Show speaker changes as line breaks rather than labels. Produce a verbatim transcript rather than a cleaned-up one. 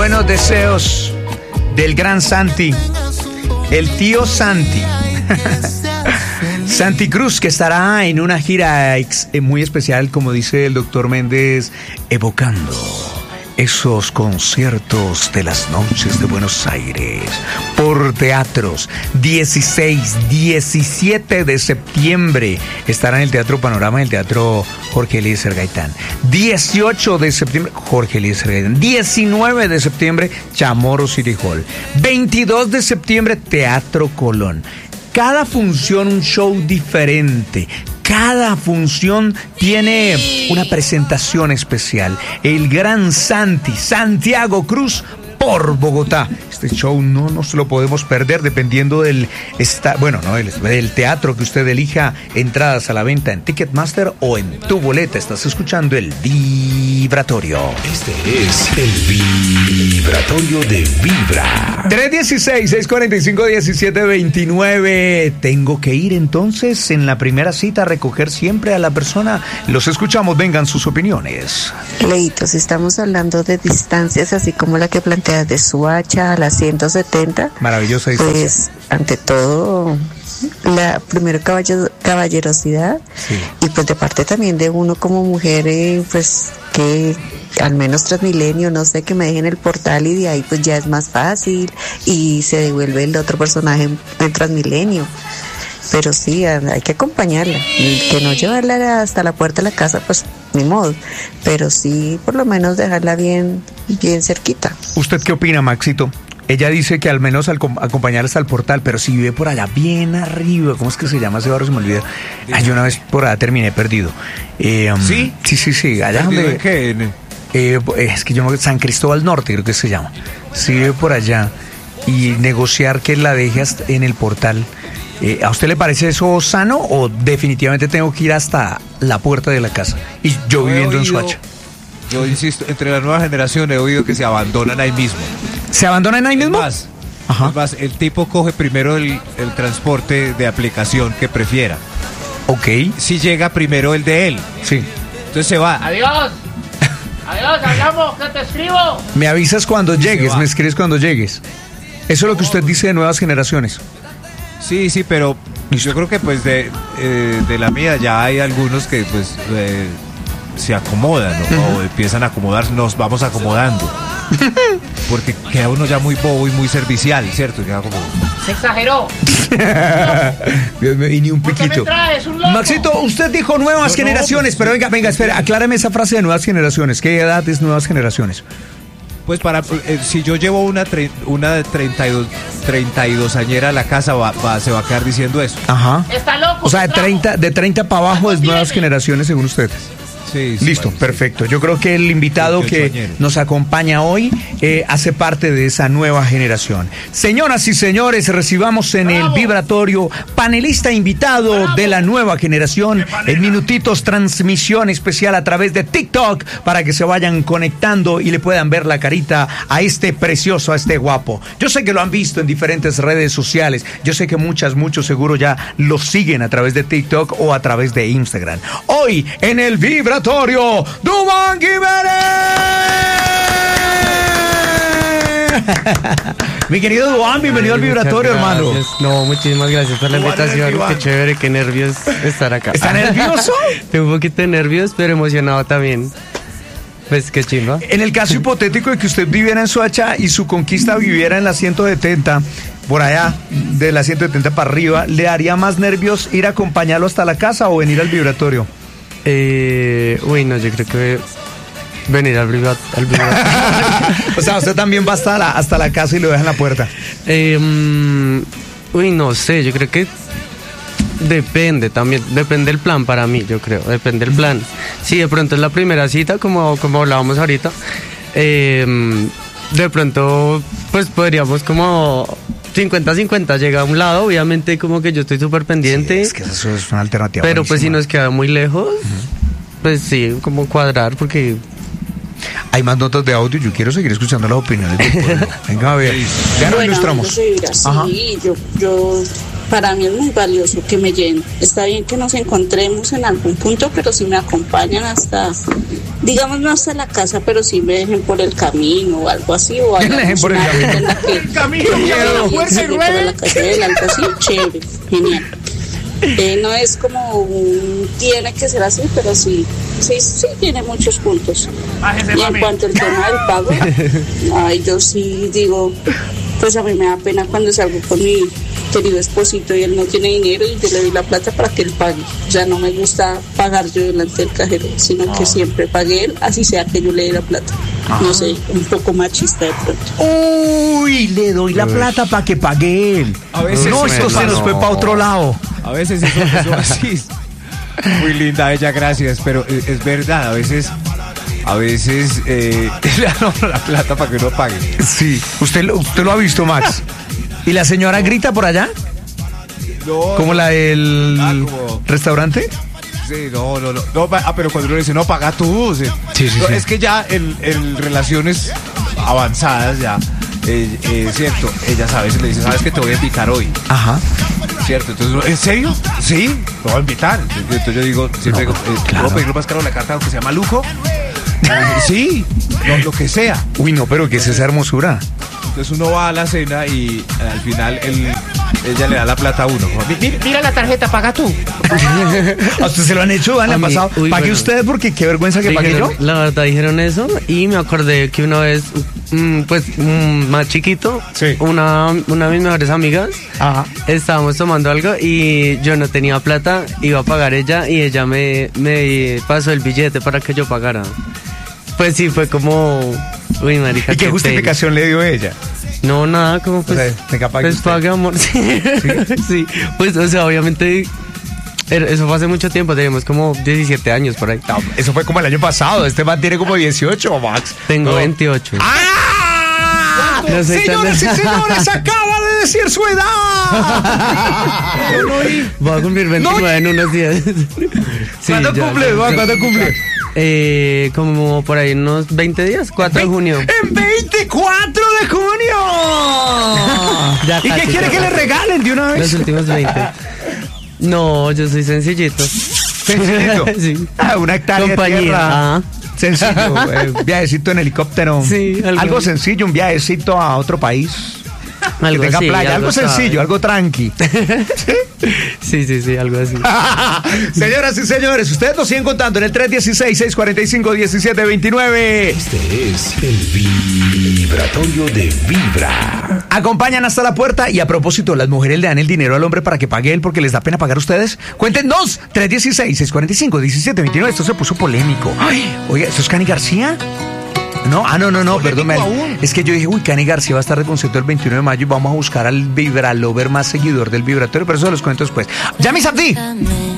buenos deseos del gran Santi, el tío Santi. Santi Cruz, que estará en una gira ex, muy especial, como dice el doctor Méndez, evocando esos conciertos de las noches de Buenos Aires por teatros. Dieciséis, diecisiete de septiembre estará en el Teatro Panorama, en el Teatro Jorge Eliezer Gaitán. dieciocho de septiembre, Jorge Eliezer Gaitán. diecinueve de septiembre, Chamorro City Hall. veintidós de septiembre, Teatro Colón. Cada función un show diferente. Cada función tiene una presentación especial. El gran Santi, Santiago Cruz, por Bogotá. Este show no nos lo podemos perder dependiendo del esta, bueno, no, del, del teatro que usted elija. Entradas a la venta en Ticketmaster o en tu boleta. Estás escuchando el Vibratorio.
Este es el Vibratorio de Vibra.
tres dieciséis, seiscientos cuarenta y cinco, diecisiete veintinueve. Tengo que ir entonces en la primera cita a recoger siempre a la persona. Los escuchamos, vengan sus opiniones.
Leitos, estamos hablando de distancias así como la que plantea de Soacha a la ciento setenta.
Maravillosa distancia.
Pues, ante todo, la primero caballo, caballerosidad.
Sí.
Y pues de parte también de uno como mujer, eh, pues que al menos Transmilenio, no sé, que me dejen el portal y de ahí pues ya es más fácil y se devuelve el otro personaje en, en Transmilenio. Pero sí, hay que acompañarla, que no llevarla hasta la puerta de la casa, pues ni modo, pero sí por lo menos dejarla bien, bien cerquita.
¿Usted qué opina, Maxito? Ella dice que al menos al acompañarla hasta el portal, pero si vive por allá bien arriba, ¿cómo es que se llama ese barrio? Se me olvida. Ay, yo una vez por allá terminé perdido. Eh, um,
¿Sí?
Sí, sí, sí. Allá donde,
¿En qué?
Eh, es que yo no, San Cristóbal Norte creo que se llama. Si vive por allá y negociar que la deje hasta en el portal. Eh, ¿A usted le parece eso sano o definitivamente tengo que ir hasta la puerta de la casa? Y yo,
Yo
viviendo
oído,
en Soacha.
Yo insisto, entre la nueva generación he oído que se abandonan ahí mismo.
¿Se abandonan ahí mismo?
Es más,
Ajá.
es más, el tipo coge primero el, el transporte de aplicación que prefiera.
Ok.
Si llega primero el de él.
Sí.
Entonces se va.
Adiós. Adiós, hablamos, que te escribo.
Me avisas cuando llegues,
va.
me escribes cuando llegues. Eso es lo que usted dice de nuevas generaciones.
Sí, sí, pero yo creo que pues de, eh, de la mía ya hay algunos que pues eh, se acomodan, ¿no? Uh-huh. O empiezan a acomodar, nos vamos acomodando. Porque queda uno ya muy bobo y muy servicial, ¿cierto? Queda como...
Se exageró.
Dios mío, y ni un
¿Por qué me
piquito.
traes un loco?
Maxito, usted dijo nuevas
No,
generaciones,
no, pues,
pero venga, venga, espera, acláreme esa frase de nuevas generaciones. ¿Qué edad es nuevas generaciones?
Pues para eh, si yo llevo una tre- una de treinta y dos, treinta y dos añera a la casa, va, va, se va a quedar diciendo eso.
Ajá.
Está loco.
O sea, de
trajo.
treinta, de treinta para abajo es nuevas generaciones según usted.
Sí, sí,
Listo,
vale,
perfecto. Yo creo que el invitado que
añeros.
nos acompaña hoy eh, hace parte de esa nueva generación. Señoras y señores, recibamos en el vibratorio panelista invitado de la nueva generación. En minutitos, transmisión especial a través de TikTok para que se vayan conectando y le puedan ver la carita a este precioso, a este guapo. Yo sé que lo han visto en diferentes redes sociales. Yo sé que muchas, muchos seguro ya lo siguen a través de TikTok o a través de Instagram. Hoy en el vibratorio Duván Guimere. Mi querido Duván, bienvenido al vibratorio, hermano.
No, muchísimas gracias por la invitación. Qué chévere, qué nervios estar acá.
¿Está nervioso?
Tengo un poquito de nervios, pero emocionado también. Pues qué chimba.
En el caso hipotético de que usted viviera en Soacha y su conquista viviera en la ciento setenta, por allá, de la ciento setenta para arriba, ¿le haría más nervios ir a acompañarlo hasta la casa o venir al vibratorio?
Eh, uy, no, yo creo que venir al vibratorio. Al vibratorio.
O sea, usted también va hasta la, hasta la casa y lo deja en la puerta.
Eh, um, uy, no sé, yo creo que depende también, depende del plan para mí, yo creo, depende del plan. Si de pronto es la primera cita, como, como hablábamos ahorita, eh, de pronto, pues podríamos como cincuenta cincuenta, llega a un lado, obviamente como que yo estoy súper pendiente.
Sí, es que eso es una alternativa.
Pero pues si
buenísima.
nos queda muy lejos, uh-huh. pues sí, como cuadrar, porque...
Hay más notas de audio, yo quiero seguir escuchando las opiniones del pueblo. Venga, a ver, ya nos
Bueno,
ilustramos.
sí,
Ajá.
yo, yo para mí es muy valioso que me lleven. Está bien que nos encontremos en algún punto, pero si me acompañan hasta, digamos no hasta la casa, pero si me dejen por el camino o algo así, o
Me dejen por el camino.
en la que,
El camino,
que
ya
yo
la fuerza y
salí para
ruede.
la casa de él, algo así, chévere, genial. Eh, no es como un tiene que ser así, pero sí, sí, sí tiene muchos puntos.
Bájese,
Y en
mami.
cuanto al tema del pago, ay, yo sí digo, pues a mí me da pena cuando salgo con mi querido esposito y él no tiene dinero y yo le doy la plata para que él pague. O sea, no me gusta pagar yo delante del cajero, sino que siempre pague él, así sea que yo le dé la plata. No sé, un poco machista de pronto.
Uy, le doy la plata para que pague él.
A veces
no, esto se
no.
nos fue para otro lado.
A veces eso, eso así es. Muy linda ella, gracias, pero es, es verdad, a veces, a veces eh, le dan a uno la plata para que uno pague.
Sí, usted, lo- usted lo ha visto, Max. ¿Y la señora grita por allá?
No,
¿Como
no,
la del
Ah, como-
restaurante?
Sí, no, no, no, no, pa- ah, pero cuando uno dice, no, paga tú. Sí,
Sí, sí,
No,
sí.
Es que ya en, en relaciones avanzadas, ya, eh, eh, cierto, ella a veces le dice, sabes que te voy a invitar hoy,
Ajá.
¿cierto? Entonces, uno, ¿en serio? Sí, te voy a invitar. Entonces yo digo, siempre digo, eh,
claro.
¿puedo pedir lo más caro de la carta aunque sea maluco? Eh, sí, lo, lo que sea.
Uy, no, pero ¿qué es esa hermosura?
Entonces uno va a la cena y eh, al final él, ella le da la plata a uno. Como, "Mi-
Mi- Mira la tarjeta, paga tú.
¿A usted se lo han hecho? ¿Le
A
han
mí,
pasado?
uy,
¿Pague
bueno.
usted? Porque qué vergüenza que pague yo.
Dijeron- La verdad dijeron eso y me acordé que una vez, mm, pues mm, más chiquito,
Sí.
una, una de mis mejores amigas,
Ajá.
estábamos tomando algo y yo no tenía plata, iba a pagar ella y ella me, me pasó el billete para que yo pagara. Pues sí, fue como, uy, marica,
¿Y qué
pena.
justificación le dio ella?
No, nada, como pues,
O sea, venga, pague
pues
usted.
pague, amor. Sí. Sí, pues, o sea, obviamente, era- eso fue hace mucho tiempo, teníamos como diecisiete años por ahí.
No, eso fue como el año pasado. Este man tiene como dieciocho, Max.
Tengo
No.
veintiocho.
¡Ah!
No sé,
Señoras y
tal-
señores, acaba de decir su edad.
Voy a cumplir veintinueve en unos días. Sí,
¿Cuándo
ya,
cumple,
ya.
Iván? ¿Cuándo cumple?
Eh, como por ahí unos veinte días, cuatro de junio.
¡En veinticuatro de junio!
Ya
¿Y qué
casi,
quiere
ya
que le
casi.
regalen de una
Los
vez?
últimos veinte. No, yo soy sencillito.
Sencillito.
Sí.
Ah, una hectárea de
Compañía,
tierra.
ajá.
Sencillo, eh, viajecito en helicóptero.
Sí, algo-
algo sencillo, un viajecito a otro país.
Algo
que tenga
así,
playa, algo,
suave.
sencillo, algo tranqui.
Sí, sí, sí, algo así.
Señoras y señores, ustedes nos siguen contando en el tres uno seis, seis cuatro cinco, uno siete dos nueve.
Este es el vibratorio de Vibra.
Acompañan hasta la puerta y a propósito, las mujeres le dan el dinero al hombre para que pague él porque les da pena pagar a ustedes. Cuéntenos, tres uno seis, seis cuatro cinco, uno siete dos nueve. Esto se puso polémico. Ay, oiga, ¿esto es Cani García? No, ah, no, no, no, perdón. me- Es que yo dije, uy, Cani García va a estar de concierto el veintiuno de mayo y vamos a buscar al Vibralover más seguidor del vibratorio, pero eso se los cuento después. ¡Ya, mis Abdi!